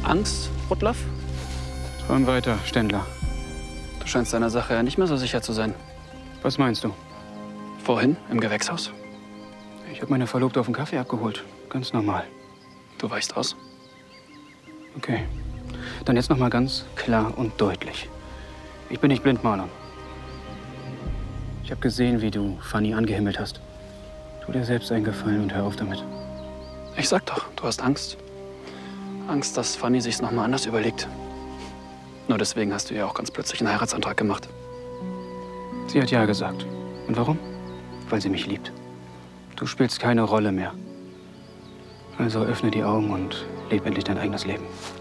Angst, Rudloff? Träum weiter, Ständler. Du scheinst deiner Sache ja nicht mehr so sicher zu sein. Was meinst du? Vorhin, im Gewächshaus? Ich habe meine Verlobte auf den Kaffee abgeholt. Ganz normal. Du weichst aus. Okay. Dann jetzt noch mal ganz klar und deutlich. Ich bin nicht blind, Marlon. Ich habe gesehen, wie du Fanny angehimmelt hast. Tu dir selbst einen Gefallen und hör auf damit. Ich sag doch, du hast Angst. Angst, dass Fanny sich's noch mal anders überlegt. Nur deswegen hast du ja auch ganz plötzlich einen Heiratsantrag gemacht. Sie hat ja gesagt. Und warum? Weil sie mich liebt. Du spielst keine Rolle mehr. Also öffne die Augen und lebe endlich dein eigenes Leben.